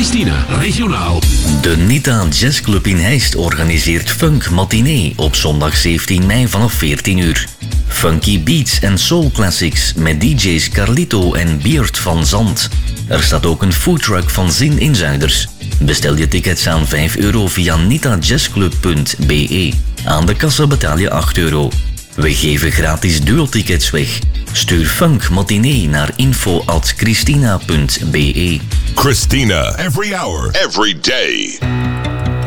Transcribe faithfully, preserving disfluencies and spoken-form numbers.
Christina Regionaal. De Nita Jazz Club in Heist organiseert Funk Matinee op zondag zeventien mei vanaf veertien uur. Funky beats en soul classics met D J's Carlito en Beert van Zand. Er staat ook een foodtruck van Zin in Zuiders. Bestel je tickets aan vijf euro via nita jazz club punt b e. Aan de kassa betaal je acht euro. We geven gratis dueltickets weg. Stuur Funk Matinee naar info at christina punt b e. Christina, every hour, every day.